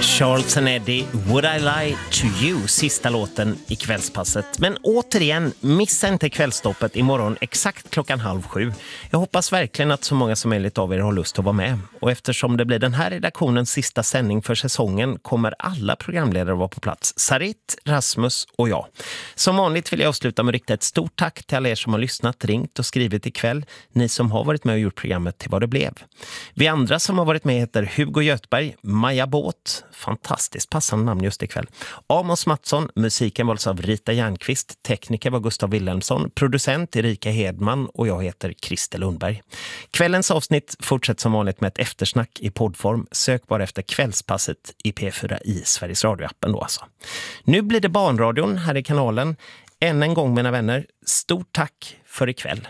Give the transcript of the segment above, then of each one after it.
Charles and Eddie, Would I Lie to You, sista låten i kvällspasset. Men återigen, missa inte kvällstoppet imorgon exakt 6:30. Jag hoppas verkligen att så många som möjligt av er har lust att vara med. Och eftersom det blir den här redaktionens sista sändning för säsongen kommer alla programledare vara på plats. Sarit, Rasmus och jag. Som vanligt vill jag avsluta med att rikta ett stort tack till alla er som har lyssnat, ringt och skrivit ikväll. Ni som har varit med och gjort programmet till vad det blev. Vi andra som har varit med heter Hugo Göthberg, Maja Båt, fantastiskt passande namn just ikväll. Amos Mattsson, musiken valdes av Rita Järnqvist, tekniker var Gustav Wilhelmsson, producent Erika Hedman och jag heter Christer Lundberg. Kvällens avsnitt fortsätter som vanligt med ett eftersnack i poddform. Sök bara efter kvällspasset i P4 i Sveriges Radio-appen då alltså. Nu blir det barnradion här i kanalen. Än en gång mina vänner, stort tack för ikväll.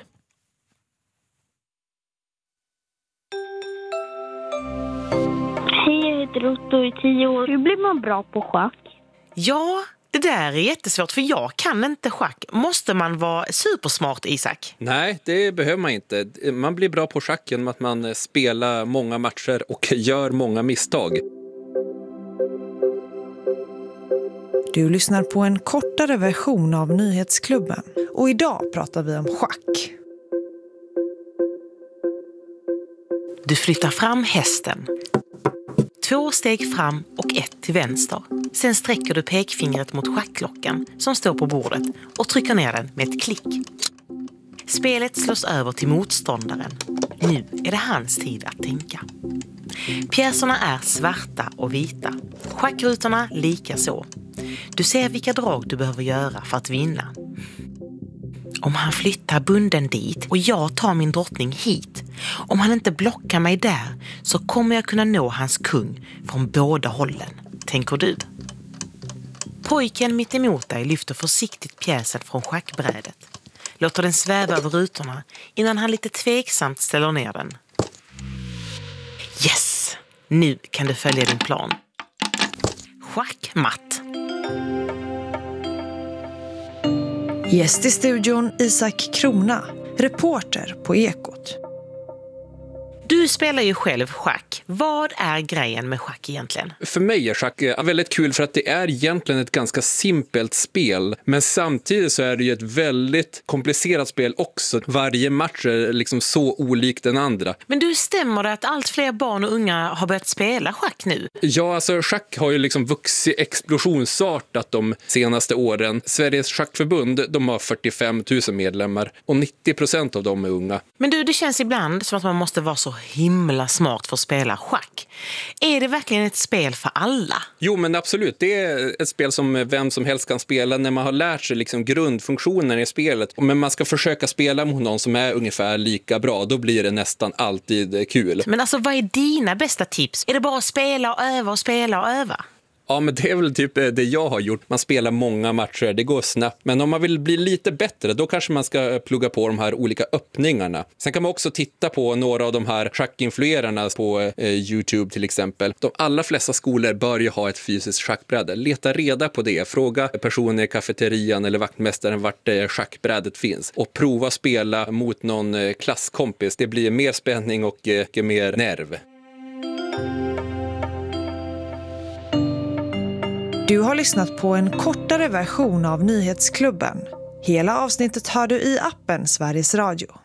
Hej, jag heter Otto i 10 år. Hur blir man bra på schack? Ja, det där är jättesvårt för jag kan inte schack. Måste man vara supersmart, Isak? Nej, det behöver man inte. Man blir bra på schack genom att man spelar många matcher och gör många misstag. Du lyssnar på en kortare version av Nyhetsklubben. Och idag pratar vi om schack. Du flyttar fram hästen. 2 steg fram och 1 till vänster. Sen sträcker du pekfingret mot schackklockan som står på bordet och trycker ner den med ett klick. Spelet slås över till motståndaren. Nu är det hans tid att tänka. Pjäserna är svarta och vita. Schackrutorna lika så. Du ser vilka drag du behöver göra för att vinna. Om han flyttar bunden dit och jag tar min drottning hit. Om han inte blockar mig där så kommer jag kunna nå hans kung från båda hållen, tänker du. Pojken mitt emot dig lyfter försiktigt pjäsen från schackbrädet. Låter den sväva över rutorna innan han lite tveksamt ställer ner den. Yes! Nu kan du följa din plan. Schackmatt. Gäst i studion Isak Krona, reporter på Ekot. Du spelar ju själv schack. Vad är grejen med schack egentligen? För mig är schack väldigt kul för att det är egentligen ett ganska simpelt spel. Men samtidigt så är det ju ett väldigt komplicerat spel också. Varje match är liksom så olik den andra. Men du, stämmer det att allt fler barn och unga har börjat spela schack nu? Ja, alltså schack har ju liksom vuxit explosionsartat de senaste åren. Sveriges schackförbund, de har 45 000 medlemmar och 90% av dem är unga. Men du, det känns ibland som att man måste vara så himla smart för att spela schack. Är det verkligen ett spel för alla? Jo, men absolut. Det är ett spel som vem som helst kan spela när man har lärt sig liksom grundfunktionen i spelet. Men man ska försöka spela mot någon som är ungefär lika bra. Då blir det nästan alltid kul. Men alltså, vad är dina bästa tips? Är det bara att spela och öva och spela och öva? Ja, men det är väl typ det jag har gjort. Man spelar många matcher, det går snabbt. Men om man vill bli lite bättre, då kanske man ska plugga på de här olika öppningarna. Sen kan man också titta på några av de här schackinfluerarna på YouTube till exempel. De allra flesta skolor bör ju ha ett fysiskt schackbräde. Leta reda på det. Fråga personer i kafeterian eller vaktmästaren vart schackbrädet finns. Och prova spela mot någon klasskompis. Det blir mer spänning och mer nerv. Du har lyssnat på en kortare version av Nyhetsklubben. Hela avsnittet hör du i appen Sveriges Radio.